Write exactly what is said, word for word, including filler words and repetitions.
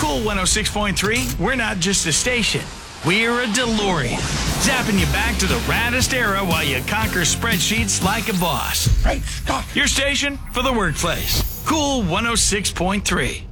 Cool one oh six point three, we're not just a station. We're a DeLorean. Zapping you back to the raddest era while you conquer spreadsheets like a boss. Right, stop. Your station for the workplace. Cool one oh six point three.